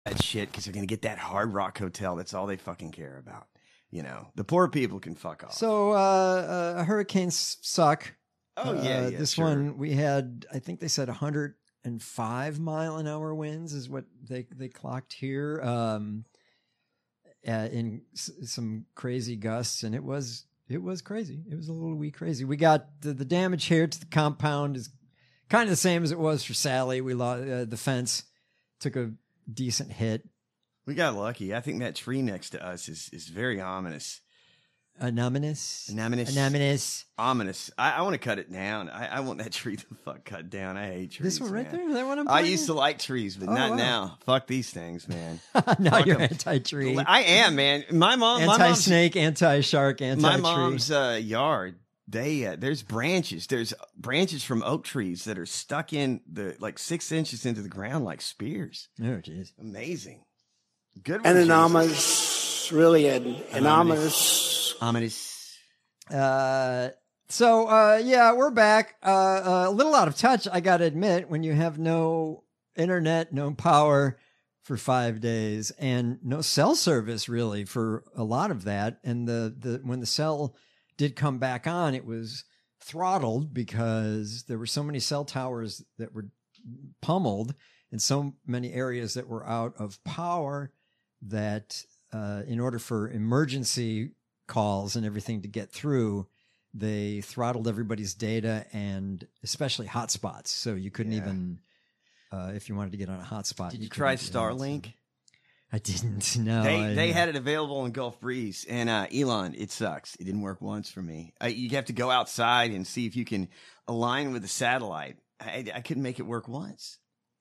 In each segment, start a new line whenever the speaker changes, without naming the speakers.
that shit because they're going to get that Hard Rock hotel. That's all they fucking care about. You know, the poor people can fuck off.
So hurricanes suck.
Oh, yeah.
This one we had, I think they said 105-mile-an-hour winds is what they clocked here. In some crazy gusts, and it was crazy. It was a little wee crazy. We got the damage here to the compound is kind of the same as it was for Sally. We lost the fence, took a decent hit.
We got lucky. I think that tree next to us is very ominous.
Ominous.
I want to cut it down. I want that tree to fuck cut down. I hate trees.
This one right
man.
there? That one I'm
I
pointing?
used to like trees, but not now. Fuck these things, man.
Now
Fuck
you're
'em.
anti-tree.
I am, man.
Anti-snake, anti-shark, anti-tree.
My mom's yard. There's branches. There's branches from oak trees that are stuck in like 6 inches into the ground like spears.
Oh, jeez.
Amazing. Good one.
And an ominous, really an ominous.
Ominous.
Yeah, we're back. A little out of touch, I got to admit, when you have no internet, no power for 5 days, and no cell service really for a lot of that. And when the cell did come back on, it was throttled because there were so many cell towers that were pummeled in so many areas that were out of power that in order for emergency calls and everything to get through, they throttled everybody's data and especially hotspots. So you couldn't even, if you wanted to get on a hotspot.
Did you try Starlink?
I didn't. No.
They had it available in Gulf Breeze. And Elon, it sucks. It didn't work once for me. You have to go outside and see if you can align with the satellite. I couldn't make it work once.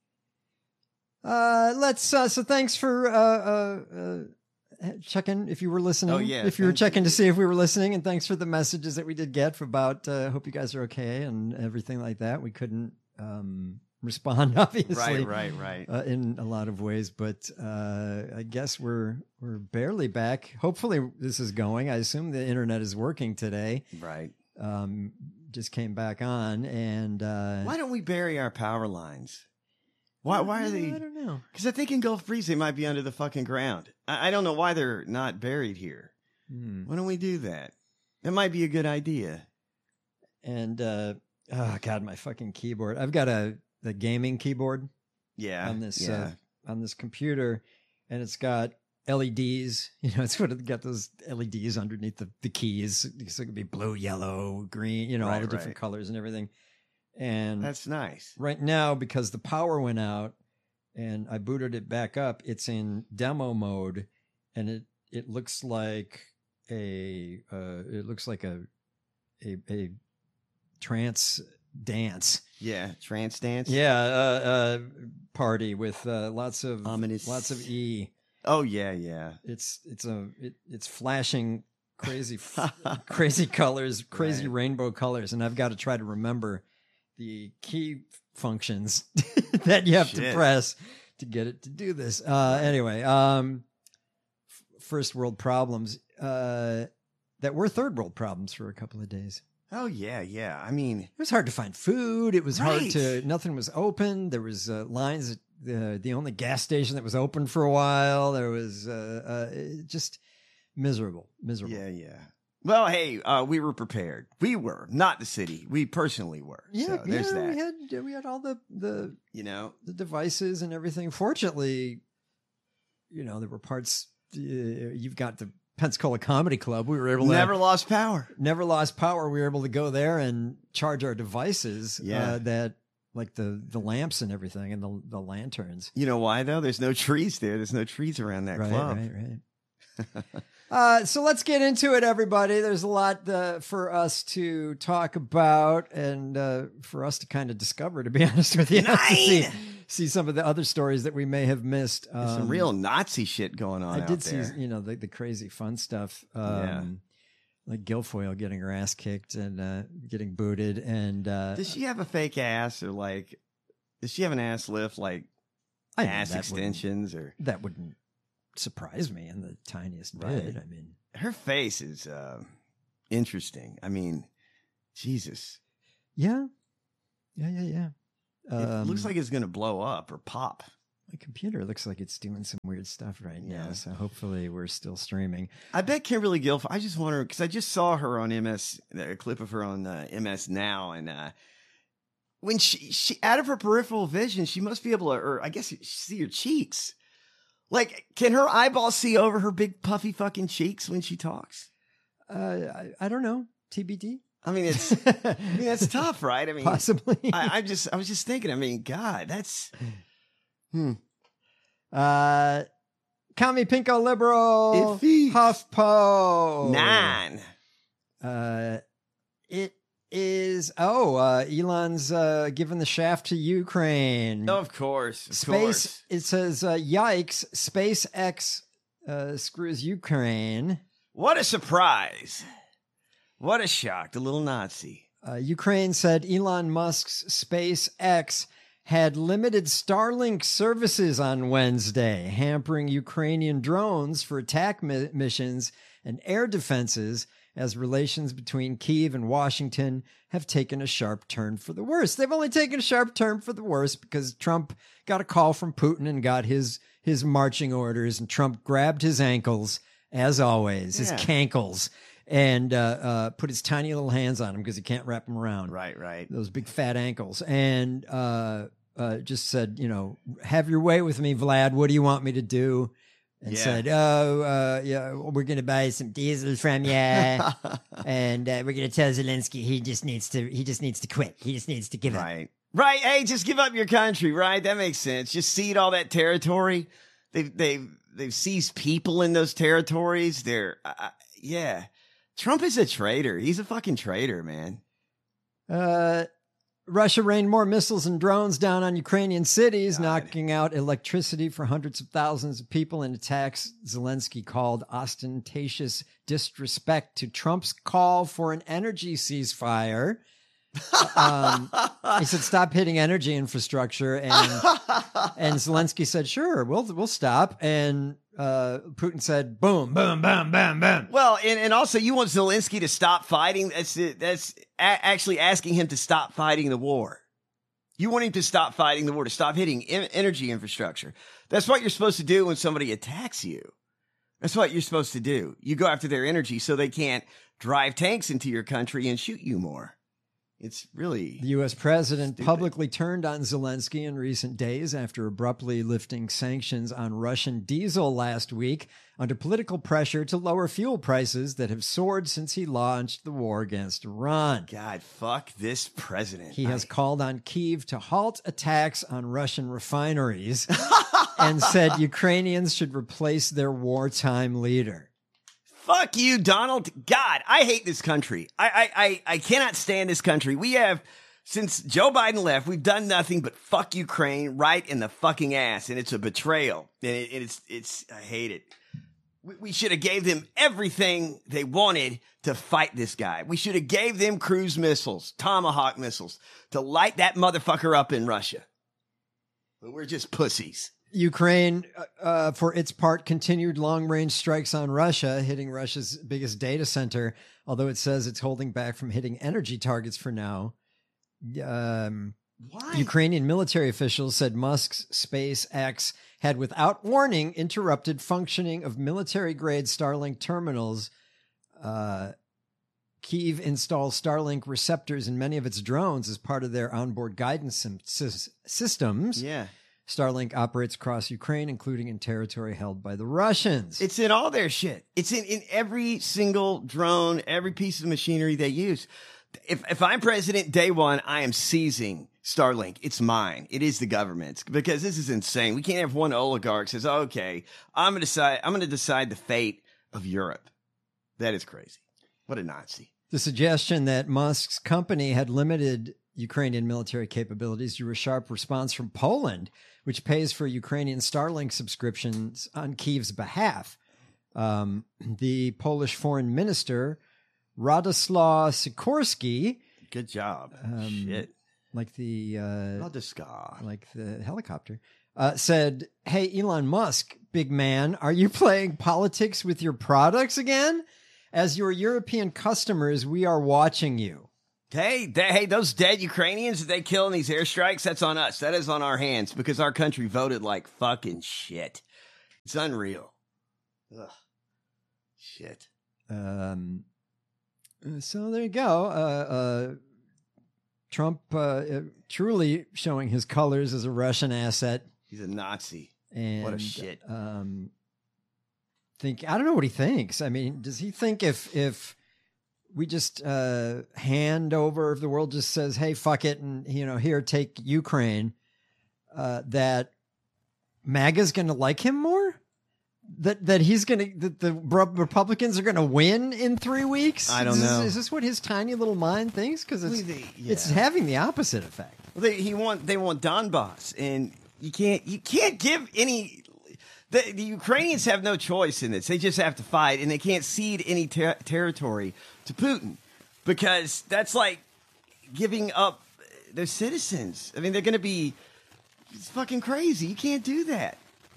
So thanks for checking if you were listening.
Oh, yeah.
If you were checking to see if we were listening, and thanks for the messages that we did get about hope you guys are okay and everything like that. We couldn't respond, obviously.
Right.
In a lot of ways, but I guess we're barely back. Hopefully this is going. I assume the internet is working today.
Right.
Just came back on, and
why don't we bury our power lines? Why are they?
I don't know.
Because I think in Gulf Breeze they might be under the fucking ground. I don't know why they're not buried here. Why don't we do that? That might be a good idea.
And oh god, my fucking keyboard. I've got the gaming keyboard.
Yeah.
On this computer, and it's got LEDs. You know, it's got those LEDs underneath the keys. So it could be blue, yellow, green. All the different colors and everything. And
that's nice.
Right now, because the power went out and I booted it back up, it's in demo mode, and it looks like a trance dance.
Yeah, trance dance.
Yeah, party with lots of
ominous,
lots of E.
Oh yeah.
It's flashing crazy crazy colors, crazy rainbow colors, and I've got to try to remember the key functions that you have to press to get it to do this. Anyway, first world problems that were third world problems for a couple of days.
Oh yeah. I mean,
it was hard to find food. It was hard to. Nothing was open. There was lines. The only gas station that was open for a while. There was just miserable.
Yeah. Well, hey, we were prepared. We were not the city. We personally were.
Yeah,
so there's that.
We had all the
the
devices and everything. Fortunately, there were parts. You've got the Pensacola Comedy Club. We were able to
never lost power.
Never lost power. We were able to go there and charge our devices. That like the lamps and everything and the lanterns.
You know why though? There's no trees there. There's no trees around that club.
Right. So let's get into it, everybody. There's a lot for us to talk about and for us to kind of discover, to be honest with you. See some of the other stories that we may have missed.
There's some real Nazi shit going on.
I did
there.
see, the crazy fun stuff. Like Guilfoyle getting her ass kicked and getting booted. And
does she have a fake ass, or does she have an ass lift, ass extensions, or
that wouldn't surprise me in the tiniest bit. I mean,
her face is interesting. I mean, Jesus.
Yeah.
It looks like it's going to blow up or pop.
My computer looks like it's doing some weird stuff right now, so hopefully we're still streaming.
I bet Kimberly Guilfoyle, I just wonder, because I just saw her on MS, a clip of her on MS Now, and when she out of her peripheral vision, she must be able to, or I guess see her cheeks. Like, can her eyeballs see over her big puffy fucking cheeks when she talks?
I don't know. TBD.
I mean, that's tough, right? I mean,
possibly.
I was just thinking. I mean, God, that's.
Commie Pinko Liberal
Iffy.
HuffPo
9.
It is Elon's giving the shaft to Ukraine.
Of course.
Space. It says yikes. SpaceX screws Ukraine.
What a surprise. What a shock. The little Nazi.
Ukraine said Elon Musk's SpaceX had limited Starlink services on Wednesday, hampering Ukrainian drones for attack missions and air defenses as relations between Kyiv and Washington have taken a sharp turn for the worse. They've only taken a sharp turn for the worse because Trump got a call from Putin and got his marching orders, and Trump grabbed his ankles, as always, his cankles, and put his tiny little hands on him because he can't wrap them around.
Right.
Those big fat ankles. And just said, have your way with me, Vlad. What do you want me to do? And said, we're going to buy some diesel from you. And we're going to tell Zelensky he just needs to quit. He just needs to give up.
Right. Hey, just give up your country. Right. That makes sense. Just cede all that territory. They've seized people in those territories. Trump is a traitor. He's a fucking traitor, man.
Russia rained more missiles and drones down on Ukrainian cities, knocking out electricity for hundreds of thousands of people in attacks Zelensky called ostentatious disrespect to Trump's call for an energy ceasefire. He said, stop hitting energy infrastructure. And Zelensky said, sure, we'll stop. And Putin said, boom, boom, bam, bam, bam.
Well, and also you want Zelensky to stop fighting. That's actually asking him to stop fighting the war. You want him to stop fighting the war, to stop hitting energy infrastructure. That's what you're supposed to do when somebody attacks you. That's what you're supposed to do. You go after their energy so they can't drive tanks into your country and shoot you more. It's really...
The U.S. president publicly turned on Zelensky in recent days after abruptly lifting sanctions on Russian diesel last week under political pressure to lower fuel prices that have soared since he launched the war against Iran.
God, fuck this president.
He has called on Kyiv to halt attacks on Russian refineries and said Ukrainians should replace their wartime leader.
Fuck you, Donald. God, I hate this country. I cannot stand this country. We have, since Joe Biden left, we've done nothing but fuck Ukraine right in the fucking ass. And it's a betrayal. And it's I hate it. We should have gave them everything they wanted to fight this guy. We should have gave them cruise missiles, Tomahawk missiles, to light that motherfucker up in Russia. But we're just pussies.
Ukraine, for its part, continued long-range strikes on Russia, hitting Russia's biggest data center, although it says it's holding back from hitting energy targets for now.
Why?
Ukrainian military officials said Musk's SpaceX had, without warning, interrupted functioning of military-grade Starlink terminals. Kyiv installs Starlink receptors in many of its drones as part of their onboard guidance systems.
Yeah.
Starlink operates across Ukraine, including in territory held by the Russians.
It's in all their shit. It's in every single drone, every piece of machinery they use. If I'm president day one, I am seizing Starlink. It's mine. It is the government's, because this is insane. We can't have one oligarch says, okay, I'm going to decide the fate of Europe. That is crazy. What a Nazi.
The suggestion that Musk's company had limited Ukrainian military capabilities drew a sharp response from Poland, which pays for Ukrainian Starlink subscriptions on Kyiv's behalf. The Polish foreign minister, Radoslaw Sikorski.
Good job. Shit.
Like the
like
the helicopter, said, "Hey, Elon Musk, big man, are you playing politics with your products again? As your European customers, we are watching you."
Hey, those dead Ukrainians that they kill in these airstrikes, that's on us. That is on our hands because our country voted like fucking shit. It's unreal. Ugh. Shit.
So there you go. Trump truly showing his colors as a Russian asset.
He's a Nazi.
And
what a shit.
I don't know what he thinks. I mean, does he think if we just hand over, if the world just says, "Hey, fuck it," and here, take Ukraine, that MAGA's going to like him more? That he's going to, that the Republicans are going to win in 3 weeks?
I don't know.
Is this what his tiny little mind thinks? Because it's having the opposite effect.
Well, they want Donbass, and you can't give any. The Ukrainians have no choice in this. They just have to fight, and they can't cede any territory to Putin because that's like giving up their citizens. I mean, they're going to be. It's fucking crazy. You can't do that.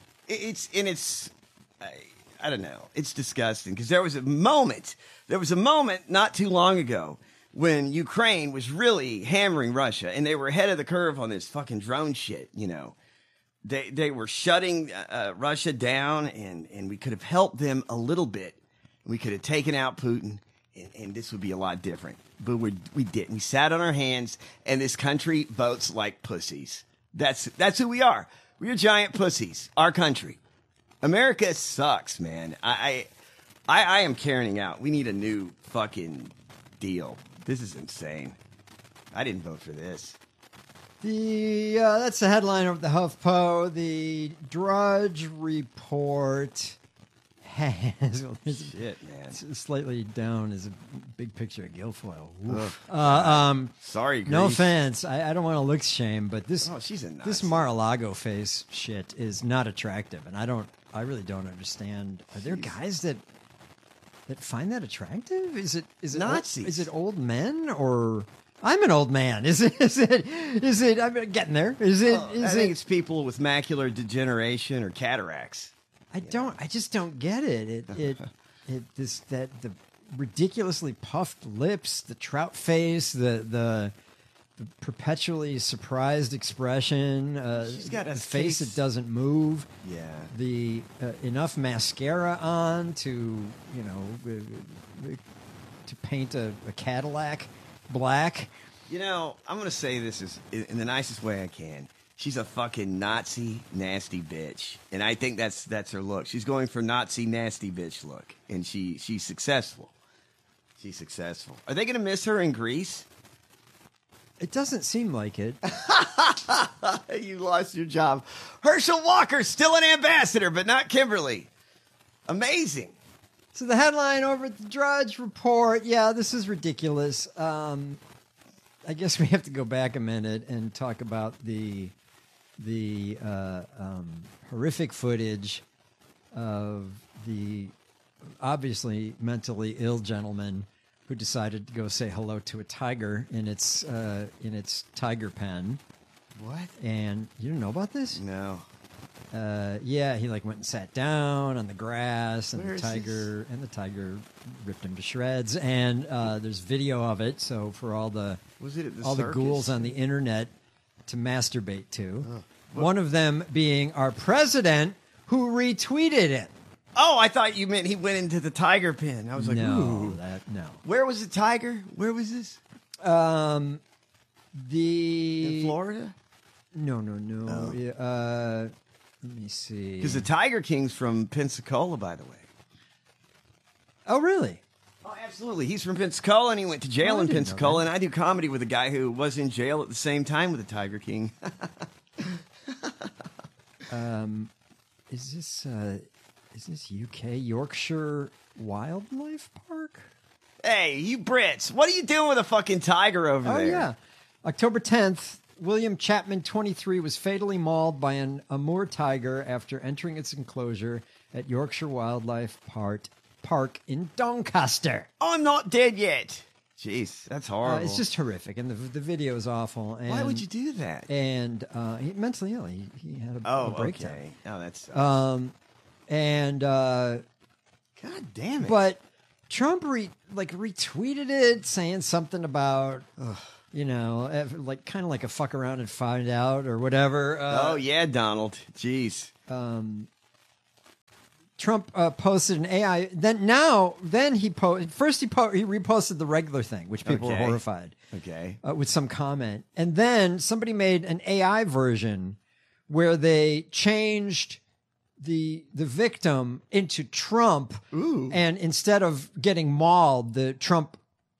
I don't know. It's disgusting because there was a moment not too long ago when Ukraine was really hammering Russia, and they were ahead of the curve on this fucking drone shit. They were shutting Russia down, and we could have helped them a little bit. We could have taken out Putin, and this would be a lot different. But we didn't. We sat on our hands, and this country votes like pussies. That's who we are. We're giant pussies. Our country. America sucks, man. I am carrying out. We need a new fucking deal. This is insane. I didn't vote for this.
That's the headline of the HuffPo. The Drudge Report has
shit, man.
Slightly down is a big picture of Guilfoyle.
Sorry, Grease.
No offense. I don't want to look shame, but this
she's a Nazi.
This Mar-a-Lago face shit is not attractive, and I really don't understand. Are there guys that find that attractive? Is it
Nazis?
Is it old men or? I'm an old man. Is it? I'm getting there. I
think it's people with macular degeneration or cataracts.
I just don't get it. The ridiculously puffed lips, the trout face, the perpetually surprised expression.
She's got a
face that doesn't move.
Yeah.
The enough mascara on to paint a Cadillac black.
I'm going to say this in the nicest way I can. She's a fucking Nazi nasty bitch, and I think that's her look. She's going for Nazi nasty bitch look, and she's successful. She's successful. Are they going to miss her in Greece?
It doesn't seem like it.
You lost your job. Herschel Walker's still an ambassador, but not Kimberly. Amazing.
So the headline over at the Drudge Report, this is ridiculous. I guess we have to go back a minute and talk about the horrific footage of the obviously mentally ill gentleman who decided to go say hello to a tiger in its tiger pen.
What?
And you didn't know about this?
No.
He went and sat down on the grass, and the tiger ripped him to shreds. And there's video of it. So for all the ghouls on the internet to masturbate to, one of them being our president, who retweeted it.
Oh, I thought you meant he went into the tiger pen. I was like,
no.
Where was the tiger? Where was this?
In
Florida?
No. Oh. Let me see.
Because the Tiger King's from Pensacola, by the way.
Oh, really?
Oh, absolutely. He's from Pensacola, and he went to jail in Pensacola, and I do comedy with a guy who was in jail at the same time with the Tiger King.
Is this UK Yorkshire Wildlife Park?
Hey, you Brits, what are you doing with a fucking tiger over there?
Oh, yeah. October 10th, William Chapman, 23, was fatally mauled by an Amur tiger after entering its enclosure at Yorkshire Wildlife Park in Doncaster.
I'm not dead yet. Jeez, that's horrible.
It's just horrific, and the video is awful. And,
why would you do that?
And he mentally ill. He had a breakdown.
Okay. Oh, that's
God
damn it.
But Trump retweeted it, saying something about, like kind of like a fuck around and find out or whatever.
Oh yeah, Donald. Jeez.
Trump posted an AI. Then he reposted the regular thing, which people were horrified.
Okay.
With some comment, and then somebody made an AI version where they changed the victim into Trump, and instead of getting mauled, the Trump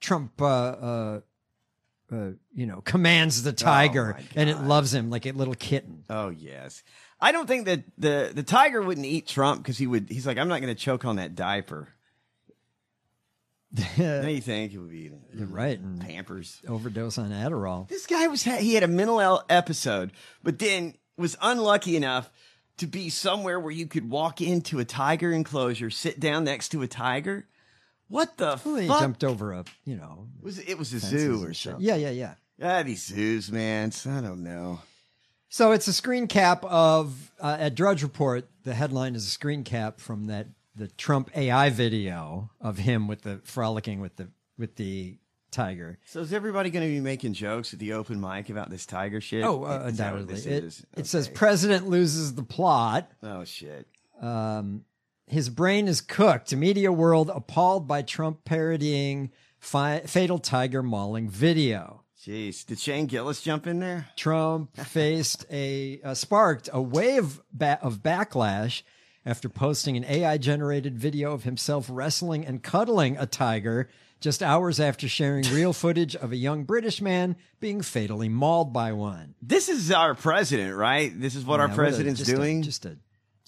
commands the tiger, and it loves him like a little kitten.
Oh yes. I don't think that the tiger wouldn't eat Trump because he's like, I'm not going to choke on that diaper. What do you think he would be eating?
Right, and
Pampers.
Overdose on Adderall.
This guy he had a mental episode, but then was unlucky enough to be somewhere where you could walk into a tiger enclosure, sit down next to a tiger. What the fuck?
He jumped over it
was a zoo or something.
Yeah.
These zoos, man. I don't know.
So it's a screen cap of at Drudge Report. The headline is a screen cap from the Trump AI video of him frolicking with the tiger.
So is everybody going to be making jokes at the open mic about this tiger shit?
Oh, undoubtedly. It says president loses the plot.
Oh shit.
His brain is cooked. Media world appalled by Trump parodying fatal tiger mauling video.
Jeez, did Shane Gillis jump in there?
Trump sparked a wave of backlash after posting an AI-generated video of himself wrestling and cuddling a tiger just hours after sharing real footage of a young British man being fatally mauled by one.
This is our president, right? This is what our president's doing?
Just a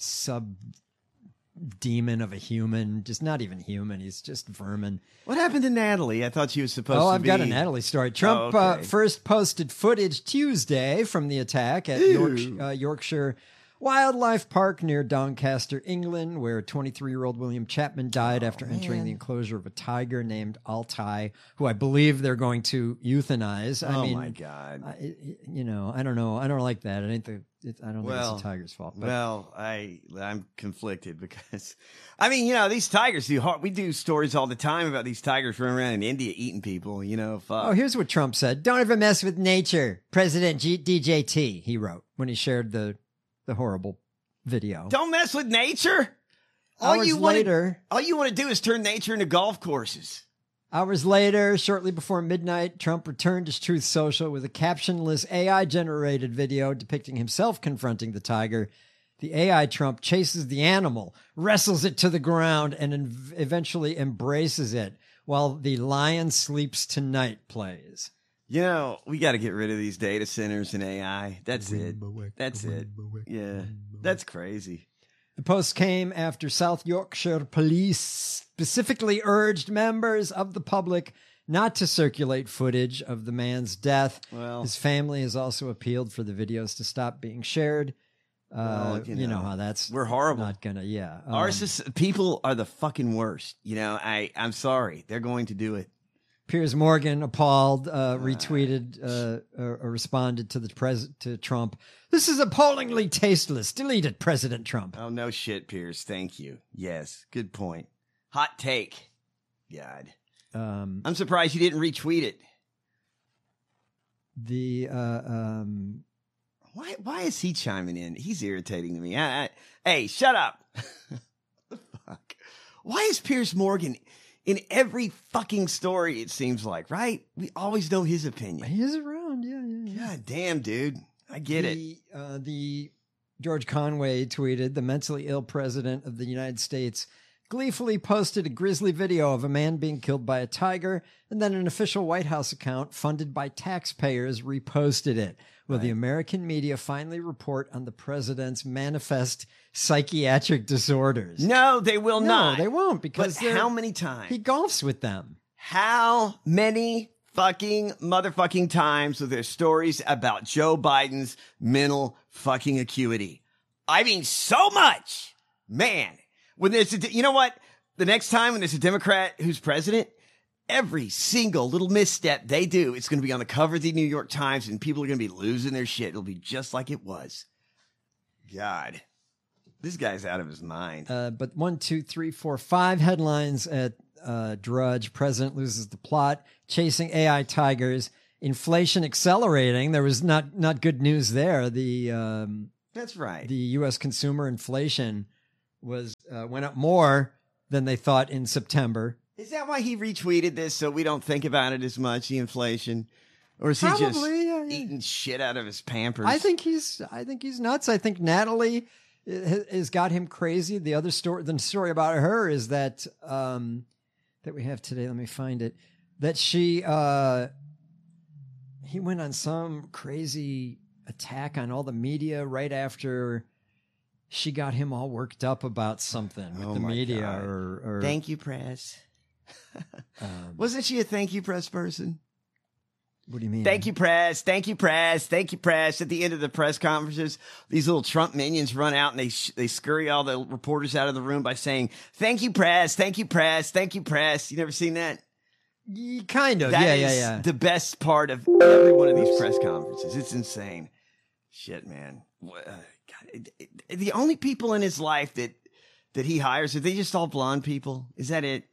demon of a human, just not even human. He's just vermin.
What happened to Natalie? I thought she was supposed to be...
I've got a Natalie story. Trump first posted footage Tuesday from the attack at Yorkshire Wildlife Park near Doncaster, England, where 23-year-old William Chapman died after entering the enclosure of a tiger named Altai, who I believe they're going to euthanize.
My God.
I don't know. I don't like that. I don't think it's the tiger's fault. But.
Well, I'm conflicted because, these tigers we do stories all the time about these tigers running around in India eating people, fuck.
Oh, here's what Trump said. Don't ever mess with nature. President DJT, he wrote when he shared the horrible video.
Don't mess with nature. All you want to do is turn nature into golf courses.
Hours later, shortly before midnight, Trump returned to Truth Social with a captionless AI-generated video depicting himself confronting the tiger. The AI Trump chases the animal, wrestles it to the ground, and eventually embraces it while The Lion Sleeps Tonight plays.
We got to get rid of these data centers and AI. That's it. Yeah, that's crazy.
The post came after South Yorkshire police specifically urged members of the public not to circulate footage of the man's death.
Well,
his family has also appealed for the videos to stop being shared. You know how that's...
We're horrible.
Not gonna, yeah.
People are the fucking worst. I'm sorry. They're going to do it.
Piers Morgan, appalled, retweeted or responded to Trump. This is appallingly tasteless. Delete it, President Trump.
Oh, no shit, Piers. Thank you. Yes, good point. Hot take. God. I'm surprised you didn't retweet it. Why is he chiming in? He's irritating to me. Hey, shut up. What the fuck? Why is Piers Morgan... in every fucking story, it seems like, right? We always know his opinion.
He is around, yeah.
God damn, dude. I get it.
The George Conway tweeted, the mentally ill president of the United States gleefully posted a grisly video of a man being killed by a tiger, and then an official White House account funded by taxpayers reposted it. Will the American media finally report on the president's manifest psychiatric disorders?
No, they will not.
No, they won't, because
how many times?
He golfs with them.
How many fucking motherfucking times with their stories about Joe Biden's mental fucking acuity? I mean, so much. Man, when there's you know what? The next time when there's a Democrat who's president, every single little misstep they do, it's going to be on the cover of the New York Times, and people are going to be losing their shit. It'll be just like it was. God, this guy's out of his mind.
But 1, 2, 3, 4, 5 headlines at Drudge, president loses the plot, chasing AI tigers, inflation accelerating. There was not good news there.
That's right.
The U.S. consumer inflation went up more than they thought in September.
Is that why he retweeted this so we don't think about it as much, the inflation? Or is he just eating shit out of his Pampers?
I think he's nuts. I think Natalie has got him crazy. The story about her is that that we have today. Let me find it. That he went on some crazy attack on all the media right after she got him all worked up about something with the media.
God.
Or
thank you, press. Wasn't she a thank you, press person?
What do you mean?
Thank you, press. Thank you, press. Thank you, press. At the end of the press conferences, these little Trump minions run out and they scurry all the reporters out of the room by saying, thank you, press. Thank you, press. Thank you, press. You never seen that?
Kind of.
That is the best part of every one of these press conferences. It's insane. Shit, man. God, the only people in his life that he hires, are they just all blonde people? Is that it?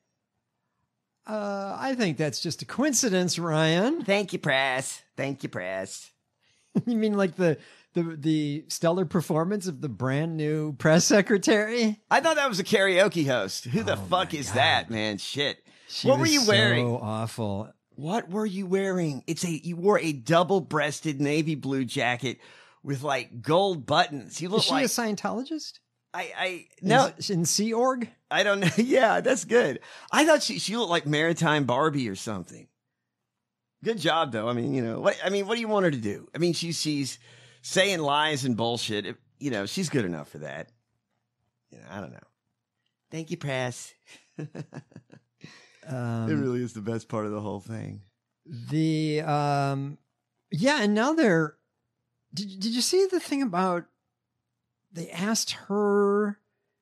I think that's just a coincidence, Ryan.
Thank you, press. Thank you, press.
You mean like the stellar performance of the brand new press secretary?
I thought that was a karaoke host. Who the fuck is that, man? Shit.
What were you wearing? So awful.
What were you wearing? You wore a double-breasted navy blue jacket with like gold buttons. You look
Is she
like
a Scientologist?
No,
in Sea Org.
I don't know. Yeah, that's good. I thought she looked like Maritime Barbie or something. Good job, though. I mean, what do you want her to do? I mean, she's saying lies and bullshit. She's good enough for that. I don't know. Thank you, press. It really is the best part of the whole thing.
And now they're. Did you see the thing about? They asked her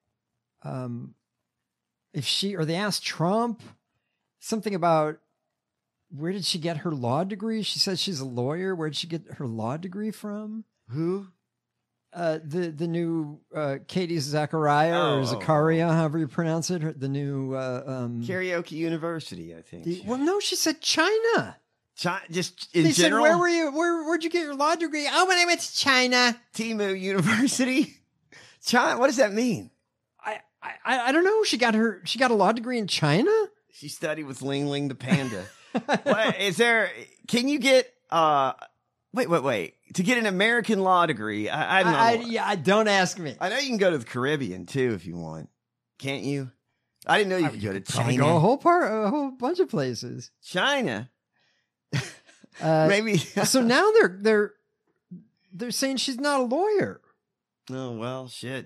they asked Trump something about where did she get her law degree? She says she's a lawyer. Where did she get her law degree from?
Who?
The new Katie Zachariah or Zachariah, however you pronounce it. The new
Karaoke University, I think.
No, she said China.
Just in
they
general.
Said, where were you? Where'd you get your law degree? Oh, when I went to China.
Temu University. China. What does that mean?
I don't know. She got a law degree in China.
She studied with Ling Ling the panda. Can you get wait to get an American law degree? I don't know.
Don't ask me.
I know you can go to the Caribbean too if you want. Can't you? I didn't know you could go to China.
Go a whole bunch of places.
China. Maybe.
So now they're saying she's not a lawyer.
Oh well, shit.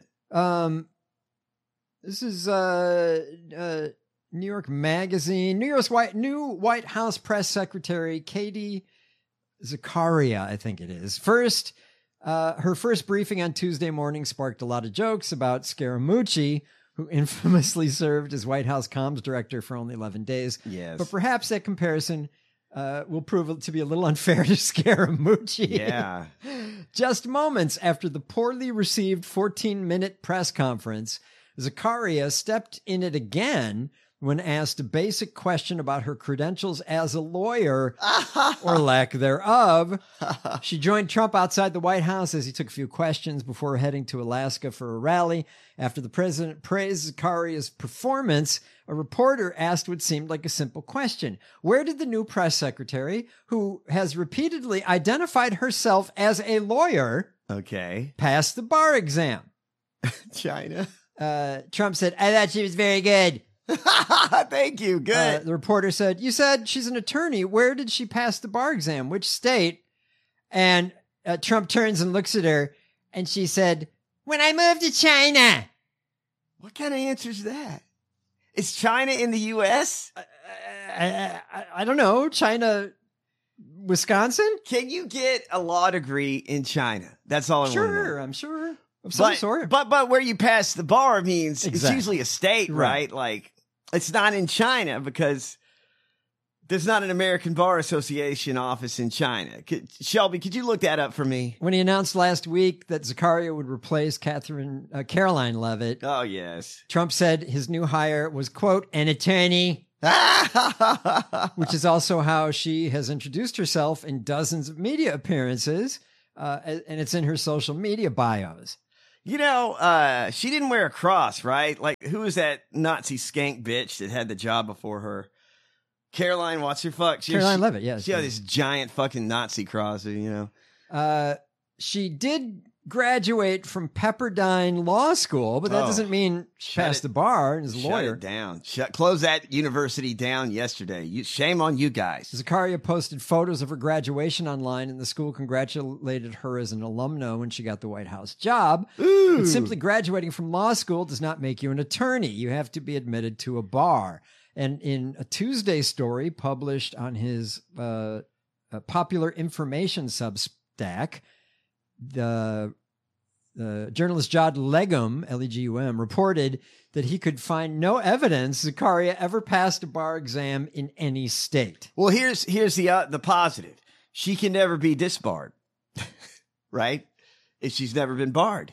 This is New York Magazine. New White House press secretary Katie Zachariah, I think it is. Her first briefing on Tuesday morning sparked a lot of jokes about Scaramucci, who infamously served as White House comms director for only 11 days.
Yes.
But perhaps that comparison will prove to be a little unfair to Scaramucci.
Yeah.
Just moments after the poorly received 14-minute press conference, Zachariah stepped in it again when asked a basic question about her credentials as a lawyer or lack thereof. She joined Trump outside the White House as he took a few questions before heading to Alaska for a rally. After the president praised Zachariah's performance, a reporter asked what seemed like a simple question. Where did the new press secretary, who has repeatedly identified herself as a lawyer, pass the bar exam?
China.
Trump said, I thought she was very good.
Thank you. Good.
The reporter said, you said she's an attorney. Where did she pass the bar exam? Which state? And Trump turns and looks at her and she said, when I moved to China.
What kind of answer is that? Is China in the U.S.?
I don't know. China, Wisconsin?
Can you get a law degree in China? That's all I want to know.
Sure, I'm sure. Of some sort.
But where you pass the bar means it's usually a state, right? Like, it's not in China because there's not an American Bar Association office in China. Shelby, could you look that up for me?
When he announced last week that Zachariah would replace Caroline Leavitt.
Oh, yes.
Trump said his new hire was, quote, an attorney which is also how she has introduced herself in dozens of media appearances, and it's in her social media bios.
You know, she didn't wear a cross, right? Like, who was that Nazi skank bitch that had the job before her? Caroline, what's her fuck?
Caroline Leavitt, yeah.
She had this giant fucking Nazi cross, you know.
She did graduate from Pepperdine Law School, but that doesn't mean she passed the bar and is a lawyer.
Shut it down. Close that university down yesterday. Shame on you guys.
Zakaria posted photos of her graduation online, and the school congratulated her as an alumna when she got the White House job.
Ooh.
But simply graduating from law school does not make you an attorney. You have to be admitted to a bar. And in a Tuesday story published on his Popular Information Substack, the journalist Jod Legum, Legum, reported that he could find no evidence Zakaria ever passed a bar exam in any state.
Well, here's the positive. She can never be disbarred, right? If she's never been barred.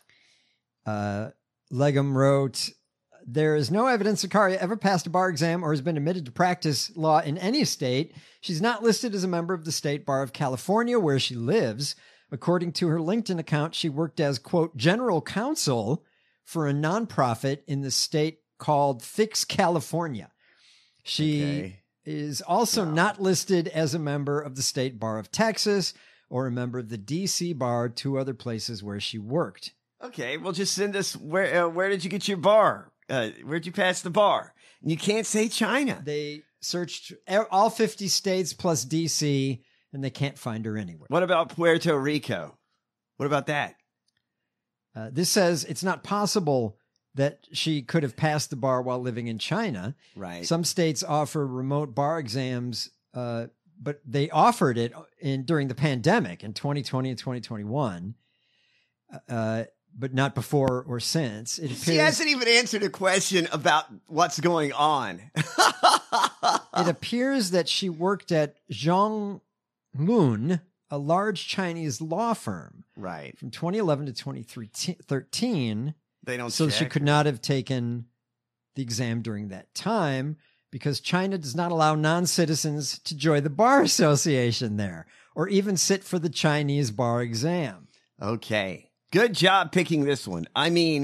Legum wrote, there is no evidence Zakaria ever passed a bar exam or has been admitted to practice law in any state. She's not listed as a member of the State Bar of California, where she lives. According to her LinkedIn account, she worked as, quote, general counsel for a nonprofit in the state called Fix California. She is also not listed as a member of the State Bar of Texas or a member of the D.C. Bar, two other places where she worked.
Okay, well, just send us where did you get your bar? Where'd you pass the bar? And you can't say China.
They searched all 50 states plus D.C., and they can't find her anywhere.
What about Puerto Rico? What about that?
This says it's not possible that she could have passed the bar while living in China.
Right.
Some states offer remote bar exams, but they offered it during the pandemic in 2020 and 2021, but not before or since.
She hasn't even answered a question about what's going on.
It appears that she worked at Zhong Moon, a large Chinese law firm,
right,
from 2011 to 2013.
They don't.
So
check.
she could not have taken the exam during that time because China does not allow non-citizens to join the bar association there or even sit for the Chinese bar exam.
Okay, good job picking this one. I mean,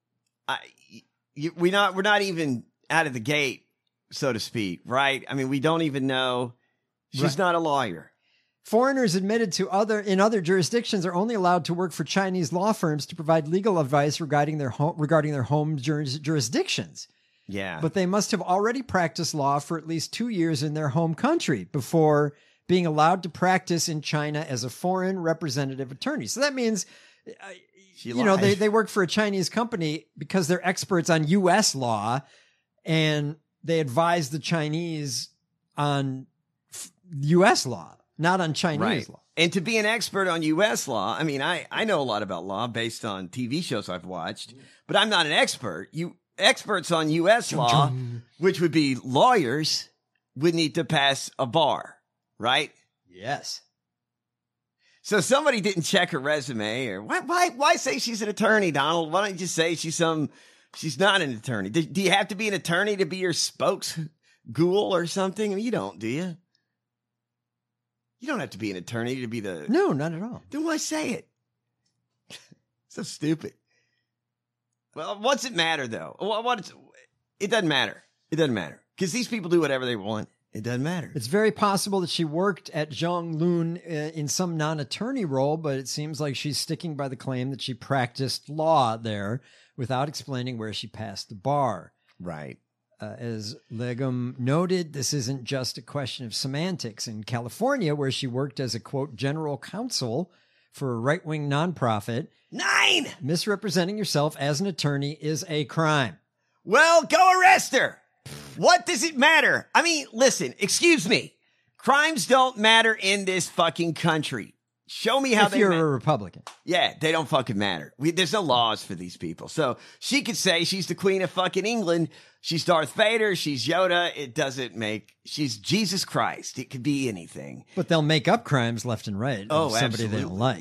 we're not even out of the gate, so to speak, right? I mean, we don't even know. She's not a lawyer.
Foreigners admitted in other jurisdictions are only allowed to work for Chinese law firms to provide legal advice regarding their home jurisdictions.
Yeah.
But they must have already practiced law for at least 2 years in their home country before being allowed to practice in China as a foreign representative attorney. So that means, they work for a Chinese company because they're experts on U.S. law and they advise the Chinese on U.S. law. Not on Chinese law.
And to be an expert on U.S. law, I mean, I know a lot about law based on TV shows I've watched, but I'm not an expert. Experts on U.S. law, which would be lawyers, would need to pass a bar, right?
Yes.
So somebody didn't check her resume, or why say she's an attorney, Donald? Why don't you just say she's not an attorney? Do you have to be an attorney to be your spokesghoul or something? I mean, you don't, do you? You don't have to be an attorney to be the...
No, not at all.
Then why say it? So stupid. Well, what's it matter, though? It doesn't matter. It doesn't matter. Because these people do whatever they want. It doesn't matter.
It's very possible that she worked at Zhonglun in some non-attorney role, but it seems like she's sticking by the claim that she practiced law there without explaining where she passed the bar.
Right.
As Legum noted, this isn't just a question of semantics. In California, where she worked as a, quote, general counsel for a right-wing nonprofit,
9!
Misrepresenting yourself as an attorney is a crime.
Well, go arrest her. What does it matter? I mean, listen, excuse me. Crimes don't matter in this fucking country. Show me how
if you're a Republican.
Yeah, they don't fucking matter. There's no laws for these people. So she could say she's the queen of fucking England. She's Darth Vader. She's Yoda. She's Jesus Christ. It could be anything.
But they'll make up crimes left and right.
Oh,
somebody
absolutely.
they don't like.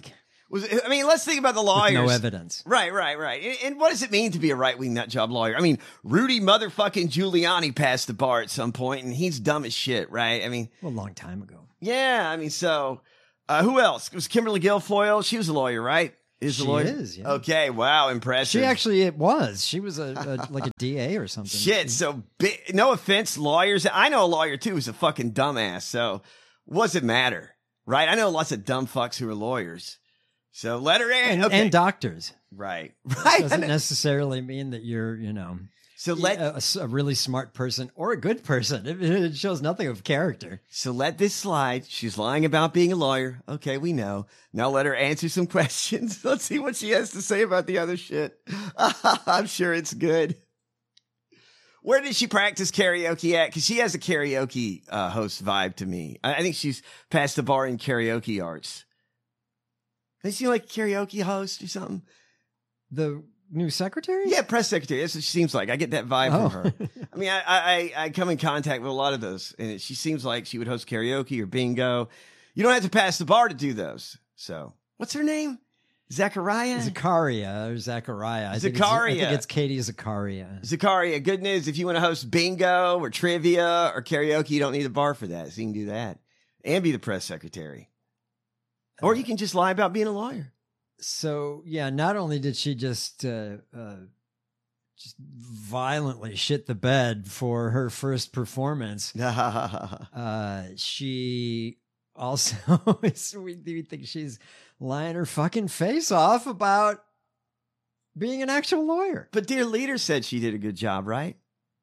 I mean, let's think about the
With
lawyers.
no evidence.
Right. And what does it mean to be a right-wing nutjob lawyer? I mean, Rudy motherfucking Giuliani passed the bar at some point, and he's dumb as shit, right? I mean,
Well, a long time ago.
yeah, I mean, so who else? It was Kimberly Guilfoyle. She was a lawyer, right?
She
a lawyer?
is, yeah.
Okay, wow, impressive.
She actually was. She was like a DA or something.
Shit, so no offense, lawyers. I know a lawyer too who's a fucking dumbass, so what does it matter, right? I know lots of dumb fucks who are lawyers. So let her in. Okay.
And doctors.
Right.
Doesn't necessarily mean that you're,
So
a really smart person or a good person. It shows nothing of character.
So let this slide. She's lying about being a lawyer. Okay, we know. Now let her answer some questions. Let's see what she has to say about the other shit. I'm sure it's good. Where did she practice karaoke at? Because she has a karaoke host vibe to me. I think she's passed the bar in karaoke arts. Does she like a karaoke host or something?
The new secretary?
Yeah, press secretary. That's what she seems like. I get that vibe from her. I mean, I come in contact with a lot of those, and she seems like she would host karaoke or bingo. You don't have to pass the bar to do those. So, what's her name? Zachariah?
Zakaria or Zachariah. I think it's Katie Zakaria.
Zakaria. Good news. If you want to host bingo or trivia or karaoke, you don't need a bar for that. So you can do that and be the press secretary. Or you can just lie about being a lawyer.
So, yeah, not only did she just violently shit the bed for her first performance, she also we think she's lying her fucking face off about being an actual lawyer.
But Dear Leader said she did a good job, right?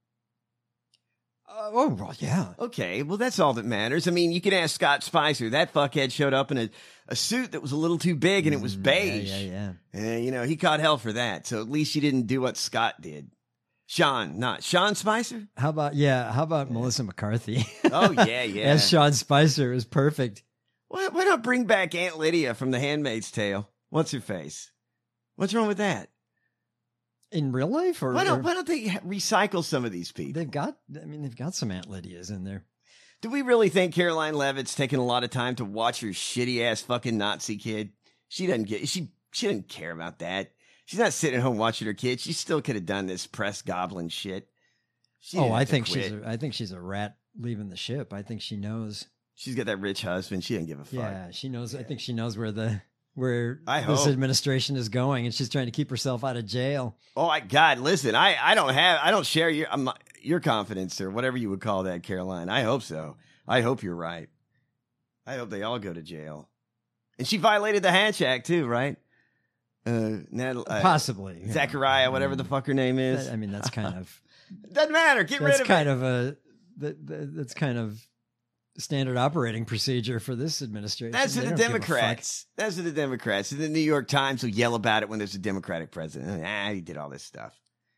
Well, yeah.
Okay, well, that's all that matters. I mean, you can ask Scott Spicer. That fuckhead showed up in a suit that was a little too big and it was beige.
Yeah.
And, he caught hell for that. So at least she didn't do what Scott did. Sean Spicer?
How about Melissa McCarthy?
Oh, yeah.
As Sean Spicer is perfect.
Why not bring back Aunt Lydia from The Handmaid's Tale? What's her face? What's wrong with that?
In real life, or
why don't they recycle some of these people?
They've got some Aunt Lydias in there.
Do we really think Caroline Leavitt's taking a lot of time to watch her shitty ass fucking Nazi kid? She doesn't care about that. She's not sitting at home watching her kid. She still could have done this press goblin shit.
I think she's a rat leaving the ship. I think she knows.
She's got that rich husband. She doesn't give a fuck.
Yeah, she knows. I think she knows where this
hope.
administration is going, and she's trying to keep herself out of jail.
Oh, God, listen, I don't share your confidence or whatever you would call that, Caroline. I hope so. I hope you're right. I hope they all go to jail. And she violated the Hatch Act too, right?
Possibly.
Zachariah, whatever the fuck her name is.
That's kind of
doesn't matter. Get rid of it.
That's kind of standard operating procedure for this administration.
That's for the Democrats. That's for the Democrats. And the New York Times will yell about it when there's a Democratic president. He did all this stuff.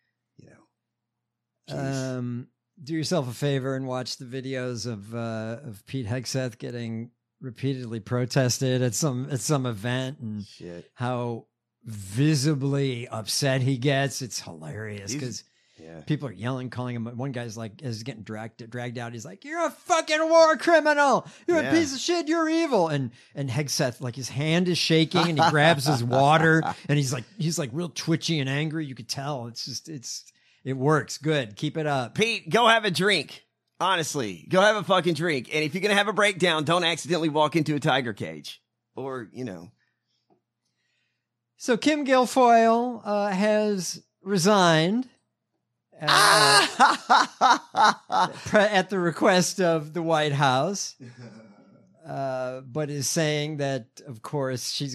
Do yourself a favor and watch the videos of Pete Hegseth getting repeatedly protested at some event and how visibly upset he gets. It's hilarious because people are yelling, calling him. One guy's like, as he's getting dragged out, he's like, "You're a fucking war criminal. You're a piece of shit. You're evil." And Hegseth, like, his hand is shaking and he grabs his water and he's like real twitchy and angry. You could tell. It works. Good. Keep it up.
Pete, go have a drink. Honestly, go have a fucking drink. And if you're going to have a breakdown, don't accidentally walk into a tiger cage or,
So Kim Guilfoyle has resigned at the request of the White House, but is saying that, of course, she's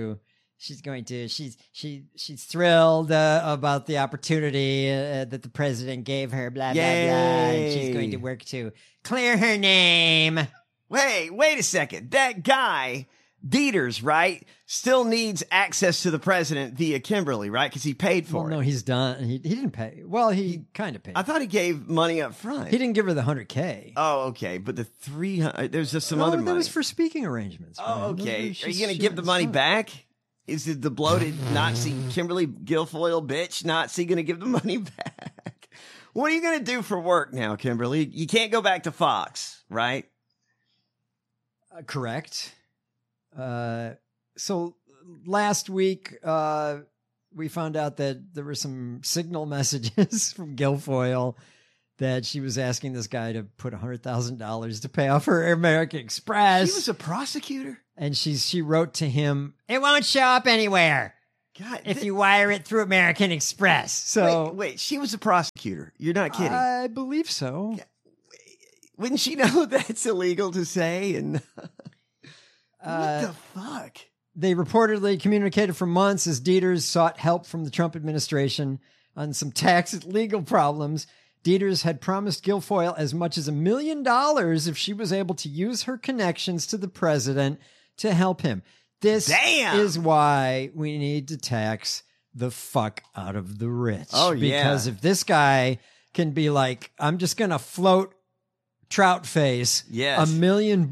thrilled about the opportunity that the president gave her, blah, blah, blah. And she's going to work to clear her name.
Wait a second. That guy, Dieters, right, still needs access to the president via Kimberly, right? Because he paid for it.
No, he's done. He didn't pay. Well, he kind of paid.
I thought he gave money up front.
He didn't give her the $100K.
Oh, okay. But the 300, there's just some other money.
That was for speaking arrangements.
Oh, okay. Are you going to give the money back? Is it the bloated Nazi Kimberly Guilfoyle bitch Nazi going to give the money back? What are you going to do for work now, Kimberly? You can't go back to Fox, right?
Correct. So last week, we found out that there were some signal messages from Guilfoyle that she was asking this guy to put $100,000 to pay off her American Express.
She was a prosecutor?
And she wrote to him, "It won't show up anywhere
God,
if you wire it through American Express." So
wait, she was a prosecutor. You're not kidding.
I believe so.
Wouldn't she know that's illegal to say? And what the fuck?
They reportedly communicated for months as Dieters sought help from the Trump administration on some tax legal problems. Dieters had promised Guilfoyle as much as $1 million if she was able to use her connections to the president to help him. This is why we need to tax the fuck out of the rich.
Oh, yeah.
Because if this guy can be like, I'm just going to float Trout Face $1 million,